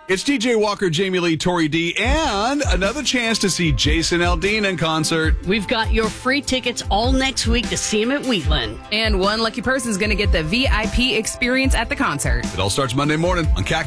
It's DJ Walker, Jamie Lee, Tori D, and another chance to see Jason Aldean in concert. We've got your free tickets all next week to see him at Wheatland. And one lucky person is going to get the VIP experience at the concert. It all starts Monday morning on Cactus.